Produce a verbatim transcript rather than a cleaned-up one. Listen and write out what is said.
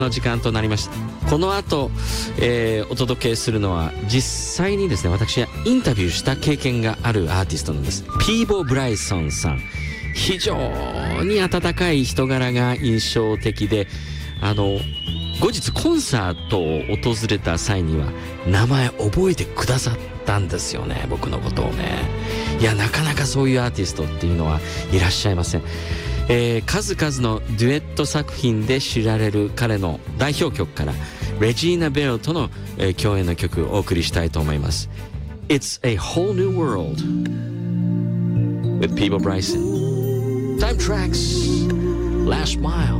の時間となりました。この後、えー、お届けするのは実際にですね、私がインタビューした経験があるアーティストなんです。ピーボ・ブライソンさん、非常に温かい人柄が印象的で、あの後日コンサートを訪れた際には名前覚えてくださったんですよね、僕のことをね。いや、なかなかそういうアーティストっていうのはいらっしゃいません。えー、数々のデュエット作品で知られる彼の代表曲からレジーナ・ベルとの、えー、共演の曲をお送りしたいと思います。 It's a whole new world with Peebo Bryson. Time Tracks Last Mile.